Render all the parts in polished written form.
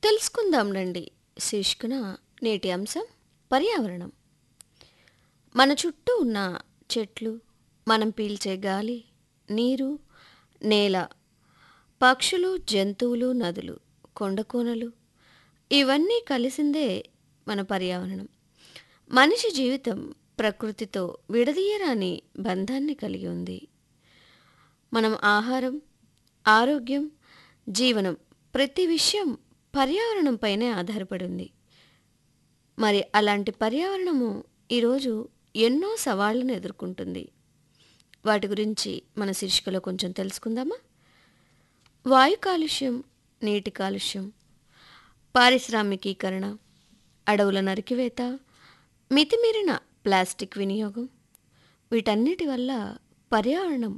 తెలుసుకుందాం రండి శీర్షికన నేటి అంశం పర్యావరణం. మన చుట్టూ ఉన్న చెట్లు, మనం పీల్చే గాలి, నీరు, నేల, పక్షులు, జంతువులు, నదులు, కొండకోనలు ఇవన్నీ కలిసిందే మన పర్యావరణం. మనిషి జీవితం ప్రకృతితో విడదీయరాని బంధాన్ని కలిగి ఉంది. మనం ఆహారం, ఆరోగ్యం, జీవనం ప్రతి విషయం పర్యావరణంపైనే ఆధారపడి ఉంది. మరి అలాంటి పర్యావరణము ఈరోజు ఎన్నో సవాళ్లను ఎదుర్కొంటుంది. వాటి గురించి మన శీర్షికలో కొంచెం తెలుసుకుందామా? వాయు కాలుష్యం, నీటి కాలుష్యం, పారిశ్రామికీకరణ, అడవుల నరికివేత, మితిమీరిన ప్లాస్టిక్ వినియోగం వీటన్నిటి వల్ల పర్యావరణం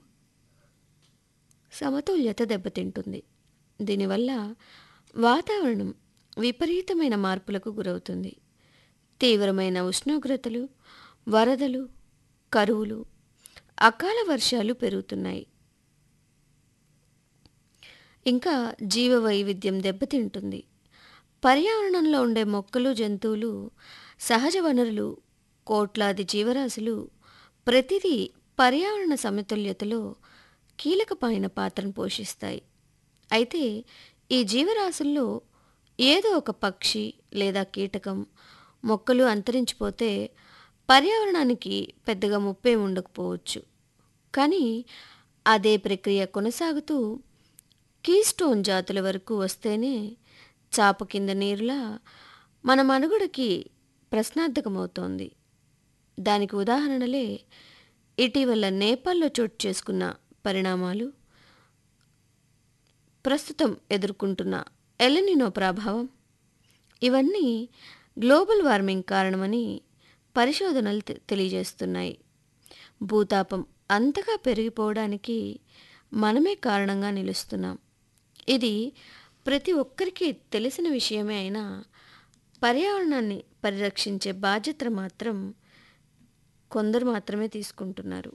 సమతుల్యత దెబ్బతింటుంది. దీనివల్ల వాతావరణం విపరీతమైన మార్పులకు గురవుతుంది. తీవ్రమైన ఉష్ణోగ్రతలు, వరదలు, కరువులు, అకాల వర్షాలు పెరుగుతున్నాయి. ఇంకా జీవ వైవిధ్యం దెబ్బతింటుంది. పర్యావరణంలో ఉండే మొక్కలు, జంతువులు, సహజ వనరులు, కోట్లాది జీవరాశులు ప్రతిదీ పర్యావరణ సమతుల్యతలో కీలకమైన పాత్రను పోషిస్తాయి. అయితే ఈ జీవరాశుల్లో ఏదో ఒక పక్షి లేదా కీటకం, మొక్కలు అంతరించిపోతే పర్యావరణానికి పెద్దగా ముప్పే ఉండకపోవచ్చు. కానీ అదే ప్రక్రియ కొనసాగుతూ కీస్టోన్ జాతుల వరకు వస్తేనే చాప కింద నీరులా మన మనుగడకి ప్రశ్నార్థకమవుతోంది. దానికి ఉదాహరణలే ఇటీవల నేపాల్లో చోటు చేసుకున్న పరిణామాలు, ప్రస్తుతం ఎదుర్కొంటున్న ఎల్నినో ప్రభావం. ఇవన్నీ గ్లోబల్ వార్మింగ్ కారణమని పరిశోధనలు తెలియజేస్తున్నాయి. భూతాపం అంతగా పెరిగిపోవడానికి మనమే కారణంగా నిలుస్తున్నాం. ఇది ప్రతి ఒక్కరికి తెలిసిన విషయమే అయినా పర్యావరణాన్ని పరిరక్షించే బాధ్యత మాత్రం కొందరు మాత్రమే తీసుకుంటున్నారు.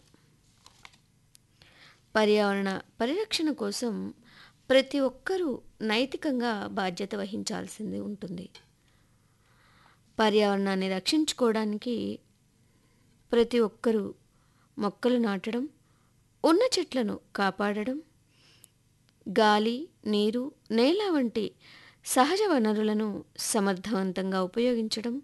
పర్యావరణ పరిరక్షణ కోసం ప్రతి ఒక్కరూ నైతికంగా బాధ్యత వహించాల్సింది ఉంటుంది. పర్యావరణాన్ని రక్షించుకోవడానికి ప్రతి ఒక్కరూ మొక్కలు నాటడం, ఉన్న చెట్లను కాపాడడం, గాలి, నీరు, నేల వంటి సహజ వనరులను సమర్థవంతంగా ఉపయోగించడం,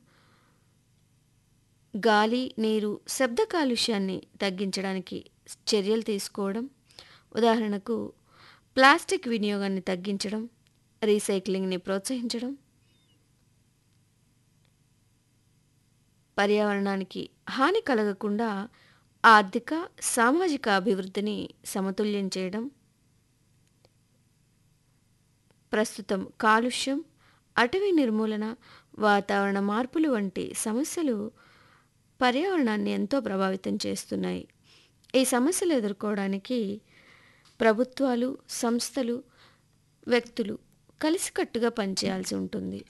గాలి, నీరు, శబ్ద కాలుష్యాన్ని తగ్గించడానికి చర్యలు తీసుకోవడం, ఉదాహరణకు ప్లాస్టిక్ వినియోగాన్ని తగ్గించడం, రీసైక్లింగ్ని ప్రోత్సహించడం, పర్యావరణానికి హాని కలగకుండా ఆర్థిక, సామాజిక అభివృద్ధిని సమతుల్యం చేయడం. ప్రస్తుతం కాలుష్యం, అటవీ నిర్మూలన, వాతావరణ మార్పులు వంటి సమస్యలు పర్యావరణాన్ని ఎంతో ప్రభావితం చేస్తున్నాయి. ఈ సమస్యలు ఎదుర్కోవడానికి ప్రభుత్వాలు, సంస్థలు, వ్యక్తులు కలిసికట్టుగా పనిచేయాల్సి ఉంటుంది.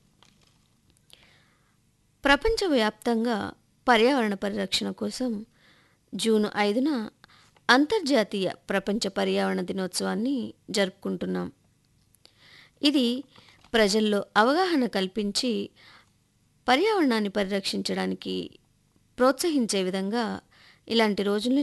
ప్రపంచవ్యాప్తంగా పర్యావరణ పరిరక్షణ కోసం జూన్ 5న అంతర్జాతీయ ప్రపంచ పర్యావరణ దినోత్సవాన్ని జరుపుకుంటున్నాం. ఇది ప్రజల్లో అవగాహన కల్పించి పర్యావరణాన్ని పరిరక్షించడానికి ప్రోత్సహించే విధంగా ఇలాంటి రోజుల్ని